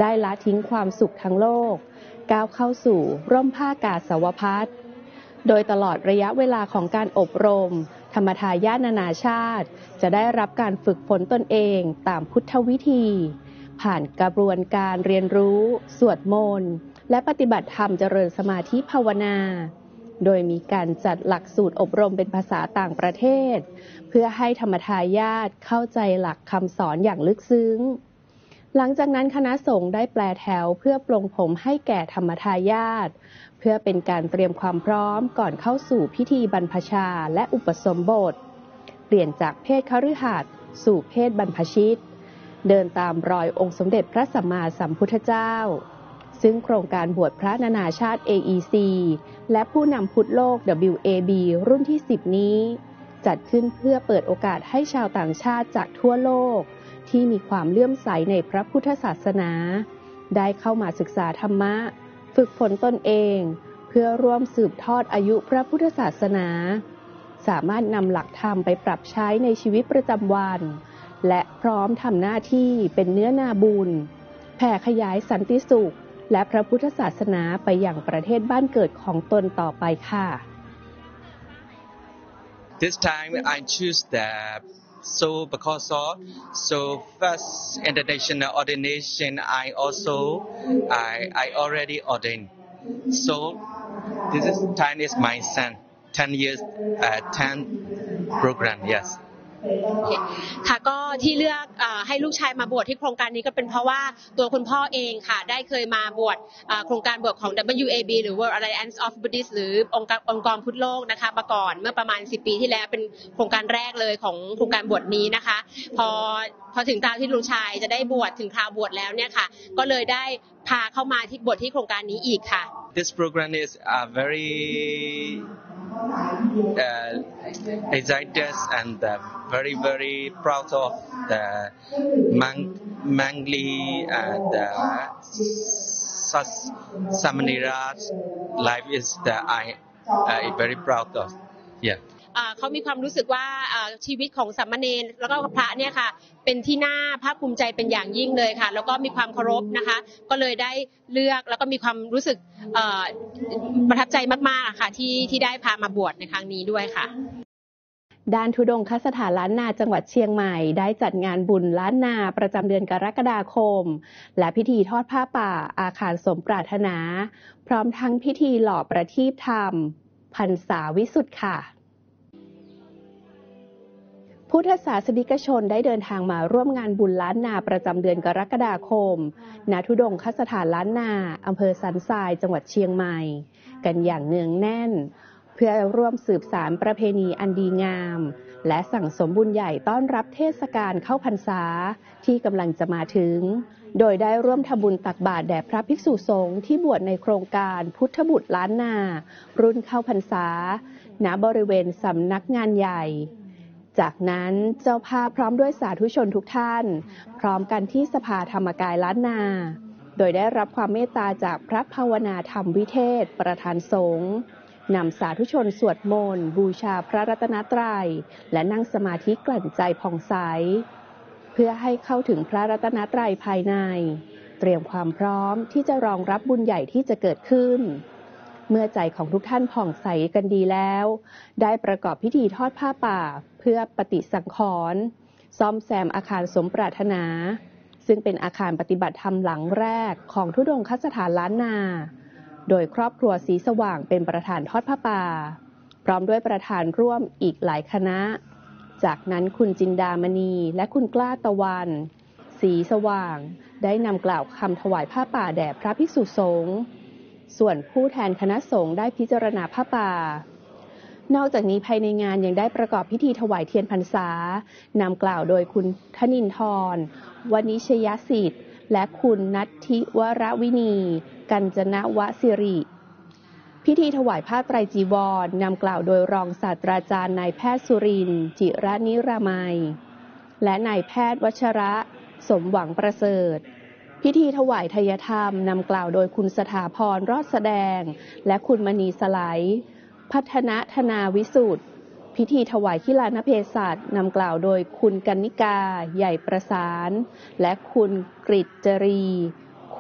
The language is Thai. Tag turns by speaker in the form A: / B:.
A: ได้ละทิ้งความสุขทั้งโลกก้าวเข้าสู่ร่มผ้ากาสาวพัสโดยตลอดระยะเวลาของการอบรมธรรมทายาทนานาชาติจะได้รับการฝึกฝนตนเองตามพุทธวิธีผ่านกระบวนการเรียนรู้สวดมนต์และปฏิบัติธรรมเจริญสมาธิภาวนาโดยมีการจัดหลักสูตรอบรมเป็นภาษาต่างประเทศเพื่อให้ธรรมทายาทเข้าใจหลักคำสอนอย่างลึกซึ้งหลังจากนั้นคณะสงฆ์ได้แปลแถวเพื่อปลงผมให้แก่ธรรมทายาทเพื่อเป็นการเตรียมความพร้อมก่อนเข้าสู่พิธีบรรพชาและอุปสมบทเปลี่ยนจากเพศคฤหัสถ์สู่เพศบรรพชิตเดินตามรอยองค์สมเด็จพระสัมมาสัมพุทธเจ้าซึ่งโครงการบวชพระนานาชาติ AEC และผู้นำพุทธโลก WAB รุ่นที่ 10 นี้จัดขึ้นเพื่อเปิดโอกาสให้ชาวต่างชาติจากทั่วโลกที่มีความเลื่อมใสในพระพุทธศาสนาได้เข้ามาศึกษาธรรมะฝึกฝนตนเองเพื่อร่วมสืบทอดอายุพระพุทธศาสนาสามารถนำหลักธรรมไปปรับใช้ในชีวิตประจำวันและพร้อมทำหน้าที่เป็นเนื้อนาบุญแผ่ขยายสันติสุขและพระพุทธศาสนาไปอย่างประเทศบ้านเกิดของตนต่อไปค่ะ
B: This time I choose the because of first international ordination I already ordained so time is my son 10 years 10 program yes
C: ค่ะก็ที่เลือกให้ลูกชายมาบวชที่โครงการนี้ก็เป็นเพราะว่าตัวคุณพ่อเองค่ะได้เคยมาบวชโครงการบวชของ WAB หรือ World Alliance of Buddhists หรือองค์กรพุทธโลกนะคะมาก่อนเมื่อประมาณ10 ปีที่แล้วเป็นโครงการแรกเลยของโครงการบวชนี้นะคะพอถึงคราวที่ลูกชายจะได้บวชถึงคราวบวชแล้วเนี่ยค่ะก็เลยได้พาเข้ามาที่บวชที่โครงการนี้อีกค่ะ
B: This program is very excited and very very proud of the Mangli and Samanira's life is that I very proud of yeah
C: เขามีความรู้สึกว่าชีวิตของสามเณรแล้วก็พระเนี่ยค่ะเป็นที่น่าภาคภูมิใจเป็นอย่างยิ่งเลยค่ะแล้วก็มีความเคารพนะคะก็เลยได้เลือกแล้วก็มีความรู้สึกประทับใจมากๆค่ะที่ได้พามาบวชในครั้งนี้ด้วยค่ะ
A: ด้านธุดงคสถานล้านนาจังหวัดเชียงใหม่ได้จัดงานบุญล้านนาประจำเดือนกรกฎาคมและพิธีทอดผ้าป่าอาคารสมปรารถนาพร้อมทั้งพิธีหล่อประทีปธรรมพรรษาวิสุทธิ์ค่ะพุทธศาสนิกชนได้เดินทางมาร่วมงานบุญล้านนาประจำเดือนกรกฎาคมณธุดงคสถานล้านนาอำเภอสันทรายจังหวัดเชียงใหม่กันอย่างเนืองแน่นเพื่อร่วมสืบสานประเพณีอันดีงามและสั่งสมบุญใหญ่ต้อนรับเทศกาลเข้าพรรษาที่กำลังจะมาถึงโดยได้ร่วมทำบุญตักบาตรแด่พระภิกษุสงฆ์ที่บวชในโครงการพุทธบุตรล้านนารุ่นเข้าพรรษาณบริเวณสำนักงานใหญ่จากนั้นเจ้าภาพพร้อมด้วยสาธุชนทุกท่านพร้อมกันที่สภาธรรมกายล้านนาโดยได้รับความเมตตาจากพระภาวนาธรรมวิเทศประธานสงฆ์นำสาธุชนสวดมนต์บูชาพระรัตนตรัยและนั่งสมาธิกลั่นใจผ่องใสเพื่อให้เข้าถึงพระรัตนตรัยภายในเตรียมความพร้อมที่จะรองรับบุญใหญ่ที่จะเกิดขึ้นเมื่อใจของทุกท่านผ่องใสกันดีแล้วได้ประกอบพิธีทอดผ้าป่าเพื่อปฏิสังขรณ์ซ่อมแซมอาคารสมปรารถนาซึ่งเป็นอาคารปฏิบัติธรรมหลังแรกของธุดงคสถานล้านนาโดยครอบครัวสีสว่างเป็นประธานทอดผ้าป่าพร้อมด้วยประธานร่วมอีกหลายคณะจากนั้นคุณจินดามณีและคุณกล้าตะวันสีสว่างได้นำกล่าวคำถวายผ้าป่าแด่พระภิกษุสงฆ์ส่วนผู้แทนคณะสงฆ์ได้พิจารณาผ้าป่านอกจากนี้ภายในงานยังได้ประกอบพิธีถวายเทียนพรรษานำกล่าวโดยคุณธนินทรวณิชยสิทธิ์และคุณนัทธิวรวินีกัญจนวสิริพิธีถวายผ้าไตรจีวรนำกล่าวโดยรองศาสตราจารย์นายแพทย์สุรินทร์จิระนิรามัยและนายแพทย์วัชระสมหวังประเสริฐพิธีถวายทายธรรมนำกล่าวโดยคุณสถาพรรอดแสดงและคุณมณีสไลพัฒนธนาวิสุทธิ์พิธีถวายขิลานเพศัชนำกล่าวโดยคุณกนิกาใหญ่ประสานและคุณกฤษจรี